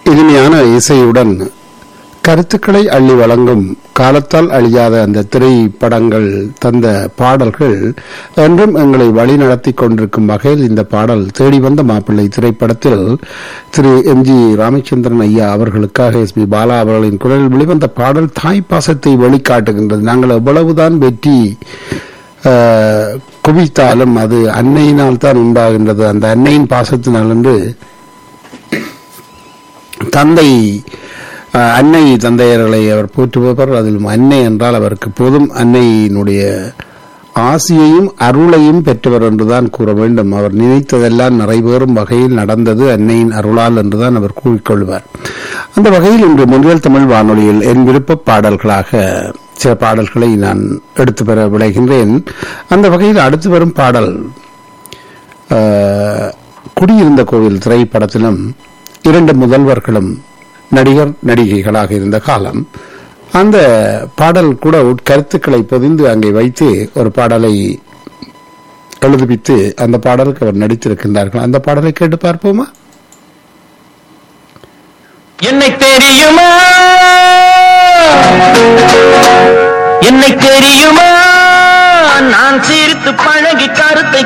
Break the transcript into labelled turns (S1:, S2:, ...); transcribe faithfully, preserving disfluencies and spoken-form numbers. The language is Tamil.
S1: இனிமையான இசையுடன் கருத்துக்களை அள்ளி வழங்கும் காலத்தால் அழியாத அந்த திரைப்படங்கள் தந்த பாடல்கள் என்றும் எங்களை வழி நடத்தி கொண்டிருக்கும் வகையில் இந்த பாடல் தேடி வந்த மாப்பிள்ளை திரைப்படத்தில் திரு எம் ஜி ராமச்சந்திரன் ஐயா அவர்களுக்காக எஸ் பி பாலா அவர்களின் குரலில் வெளிவந்த பாடல் தாய் பாசத்தை வெளிக்காட்டுகின்றது. நாங்கள் எவ்வளவுதான் வெற்றி குவித்தாலும் அது அன்னையினால் தான் உண்டாகின்றது. அந்த அன்னையின் பாசத்தினால் என்று தந்தை அன்னை தந்தையர்களை அவர் போற்றுபவர். அதிலும் அன்னை என்றால் அவருக்கு போதும் அன்னையினுடைய ஆசியையும் அருளையும் பெற்றவர் என்றுதான் கூற வேண்டும். அவர் நினைத்ததெல்லாம் நிறைவேறும் வகையில் நடந்தது அன்னையின் அருளால் என்றுதான் அவர் கூறிக்கொள்வார். அந்த வகையில் இன்று முன்னில் தமிழ் வானொலியில் என் விருப்ப பாடல்களாக சில பாடல்களை நான் எடுத்து பெற விளைகின்றேன். அந்த வகையில் அடுத்து வரும் பாடல் குடியிருந்த கோவில் திரைப்படத்திலும் இரண்டு முதல்வர்களும் நடிகர் நடிகைகளாக இருந்த காலம். அந்த பாடல் கூட உட்கருத்துக்களை பொதிந்து அங்கே வைத்து ஒரு பாடலை எழுதுவித்து அந்த பாடலுக்கு அவர் நடித்திருக்கின்றார்கள். அந்த பாடலை கேட்டு பார்ப்போமா?
S2: என்னை தெரியுமா என்னை தெரியுமா நான் சிரித்து பழகி கருத்தை